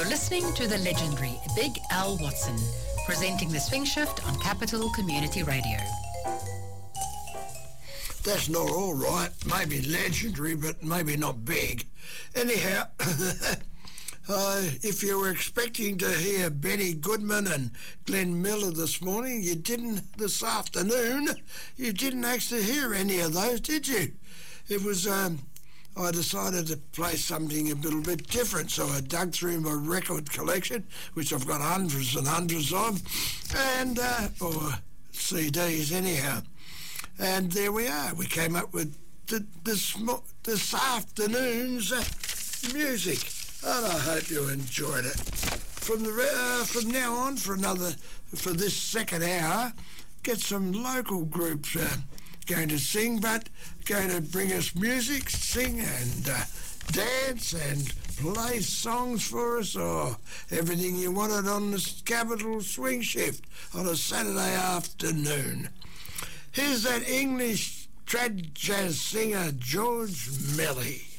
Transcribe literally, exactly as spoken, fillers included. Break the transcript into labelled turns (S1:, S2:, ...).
S1: You're listening to the legendary Big Al Watson, presenting The Swing Shift on Capital Community Radio.
S2: That's not all right. Maybe legendary, but maybe not big. Anyhow, uh, if you were expecting to hear Benny Goodman and Glenn Miller this morning, you didn't this afternoon. You didn't actually hear any of those, did you? It was... Um, I decided to play something a little bit different, so I dug through my record collection, which I've got hundreds and hundreds of, and uh, or C Ds anyhow. And there we are. We came up with th- this mo- this afternoon's uh, music, and I hope you enjoyed it. From the re- uh, from now on, for another for this second hour, get some local groups uh, going to sing, but going to bring us music, sing and uh, dance and play songs for us, or everything you wanted on the Capital Swing Shift on a Saturday afternoon. Here's that English trad jazz singer, George Melly.